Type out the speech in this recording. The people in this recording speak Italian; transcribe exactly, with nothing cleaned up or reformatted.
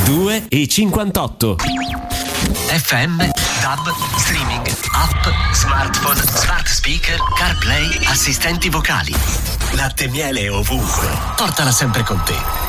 due e cinquantotto. F M, D A B, streaming, app, smartphone, smart speaker, CarPlay, assistenti vocali. Latte e miele ovunque. Portala sempre con te.